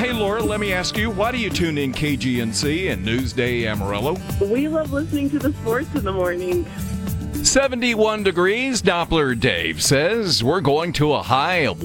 Hey, Laura, let me ask you, why do you tune in KGNC and Newsday Amarillo? We love listening to the sports in the morning. 71 degrees, Doppler Dave says we're going to a high of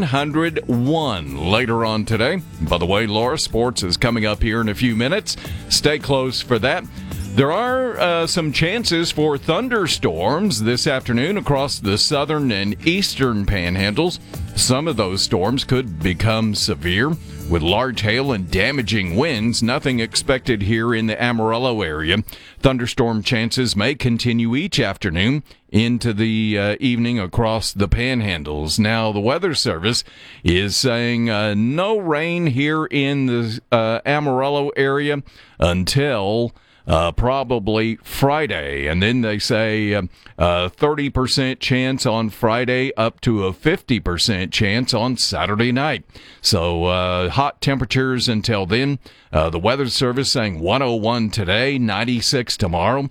101 later on today. By the way, Laura, sports is coming up here in a few minutes. Stay close for that. There are some chances for thunderstorms this afternoon across the southern and eastern panhandles. Some of those storms could become severe with large hail and damaging winds. Nothing expected here in the Amarillo area. Thunderstorm chances may continue each afternoon into the evening across the panhandles. Now, the Weather Service is saying no rain here in the Amarillo area until probably Friday. And then they say 30% chance on Friday up to a 50% chance on Saturday night. So hot temperatures until then. The Weather Service saying 101 today, 96 tomorrow,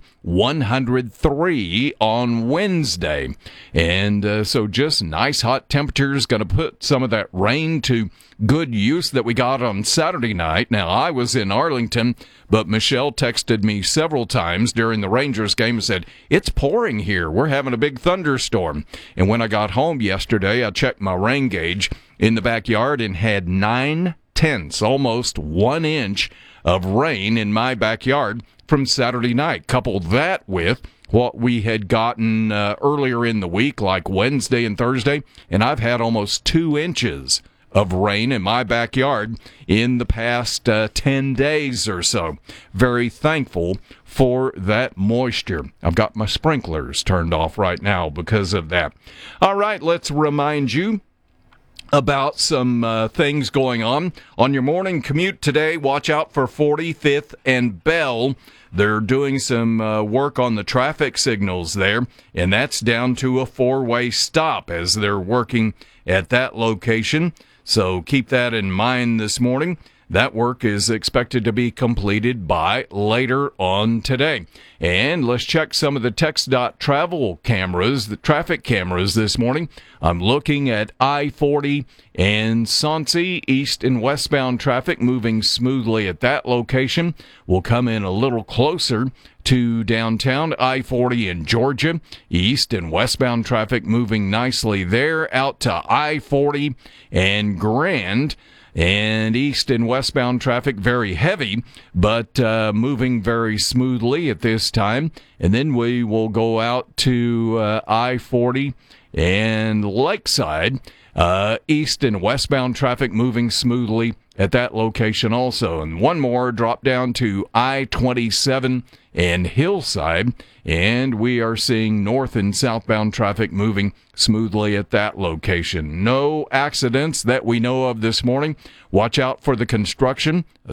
103 on Wednesday. And so just nice hot temperatures, going to put some of that rain to good use that we got on Saturday night. Now, I was in Arlington, but Michelle texted me several times during the Rangers game and said, it's pouring here. We're having a big thunderstorm. And when I got home yesterday, I checked my rain gauge in the backyard and had 9/10, almost 1 inch of rain in my backyard from Saturday night. Couple that with what we had gotten earlier in the week, like Wednesday and Thursday, and I've had almost 2 inches of rain in my backyard in the past 10 days or so. Very thankful for that moisture. I've got my sprinklers turned off right now because of that. All right, let's remind you about some things going on your morning commute today. Watch out for 45th and Bell. They're doing some work on the traffic signals there, and that's down to a 4-way stop as they're working at that location. So keep that in mind this morning. That work is expected to be completed by later on today. And let's check some of the TxDOT cameras, the traffic cameras this morning. I'm looking at I-40 and Soncy, east and westbound traffic moving smoothly at that location. We'll come in a little closer to downtown. I-40 in Georgia, east and westbound traffic moving nicely there. Out to I-40 and Grand. And east and westbound traffic very heavy, but moving very smoothly at this time. And then we will go out to I-40 and Lakeside. East and westbound traffic moving smoothly at that location also. And one more, drop down to I-27 and Hillside, and we are seeing north and southbound traffic moving smoothly at that location. No accidents that we know of this morning. Watch out for the construction.